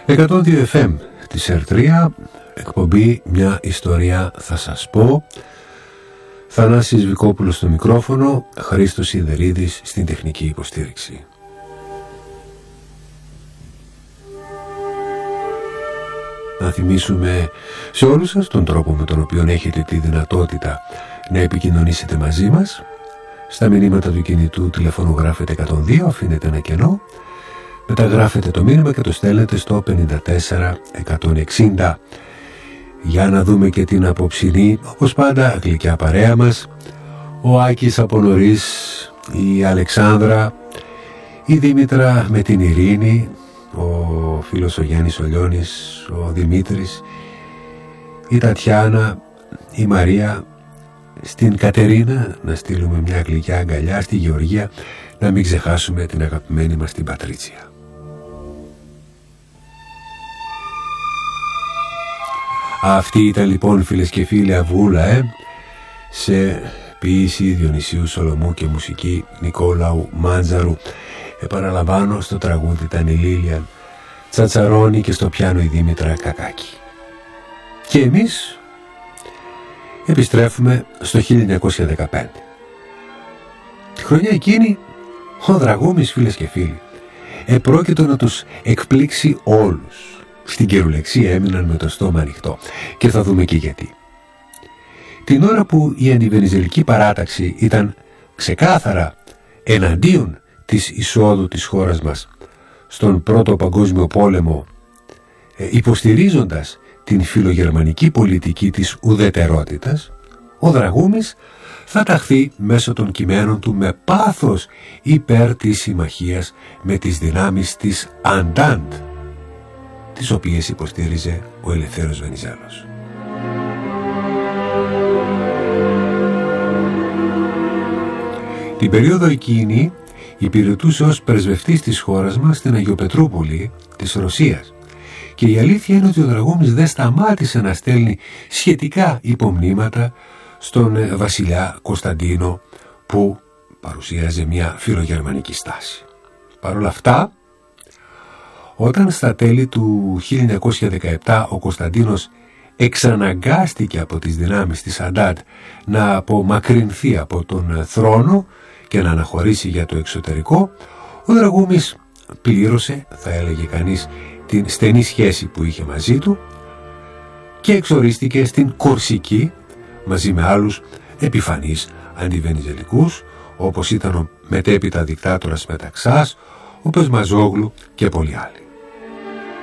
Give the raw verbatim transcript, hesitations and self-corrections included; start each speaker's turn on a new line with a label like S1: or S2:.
S1: εκατόν δύο εφ εμ της ερ τρία, εκπομπή «Μια ιστορία θα σας πω». Θανάσης Βικόπουλος στο μικρόφωνο, Χρήστος Σιδερίδης στην τεχνική υποστήριξη. Να θυμίσουμε σε όλους σας τον τρόπο με τον οποίο έχετε τη δυνατότητα να επικοινωνήσετε μαζί μας. Στα μηνύματα του κινητού τηλεφώνου γράφετε εκατόν δύο, αφήνετε ένα κενό, μεταγράφετε το μήνυμα και το στέλνετε στο πενήντα τέσσερα εκατόν εξήντα. Για να δούμε και την απόψινή, όπως πάντα, γλυκιά παρέα μας. Ο Άκης από νωρίς, η Αλεξάνδρα, η Δήμητρα με την Ειρήνη, ο φίλος ο Γιάννης ο Λιώνης, ο Δημήτρης, η Τατιάνα, η Μαρία, στην Κατερίνα να στείλουμε μια γλυκιά αγκαλιά, στη Γεωργία να μην ξεχάσουμε την αγαπημένη μας την Πατρίτσια. Αυτή ήταν λοιπόν, φίλες και φίλοι, Αβούλα, ε, σε ποίηση Διονυσίου Σολομού και μουσική Νικόλαου Μάντζαρου. Επαναλαμβάνω, στο τραγούδι ήταν η Λίλιαν Τσατσαρώνη και στο πιάνο η Δήμητρα Κακάκη. Και εμείς επιστρέφουμε στο χίλια εννιακόσια δεκαπέντε. Τη χρονιά εκείνη ο Δραγούμης, φίλες και φίλοι, επρόκειτο να τους εκπλήξει όλους. Στην κυριολεξία έμειναν με το στόμα ανοιχτό και θα δούμε και γιατί. Την ώρα που η αντιβενιζελική παράταξη ήταν ξεκάθαρα εναντίον της εισόδου της χώρας μας στον Πρώτο Παγκόσμιο Πόλεμο, υποστηρίζοντας την φιλογερμανική πολιτική της ουδετερότητας, ο Δραγούμης θα ταχθεί μέσω των κειμένων του με πάθος υπέρ της συμμαχίας με τις δυνάμεις της Αντάντ, τις οποίες υποστήριζε ο Ελευθέρος Βενιζέλος. Την περίοδο εκείνη υπηρετούσε ως πρεσβευτής της χώρας μας στην Αγιοπετρούπολη της Ρωσίας, και η αλήθεια είναι ότι ο Δραγούμης δεν σταμάτησε να στέλνει σχετικά υπομνήματα στον βασιλιά Κωνσταντίνο, που παρουσίαζε μια φιλογερμανική στάση. Παρ' όλα αυτά, όταν στα τέλη του χίλια εννιακόσια δεκαεπτά ο Κωνσταντίνος εξαναγκάστηκε από τις δυνάμεις της Αντάντ να απομακρυνθεί από τον θρόνο και να αναχωρήσει για το εξωτερικό, ο Δραγούμης πλήρωσε, θα έλεγε κανείς, την στενή σχέση που είχε μαζί του και εξορίστηκε στην Κορσική μαζί με άλλους επιφανείς αντιβενιζελικούς, όπως ήταν ο μετέπειτα δικτάτορας Μεταξάς, ο Πεσμαζόγλου και πολλοί άλλοι.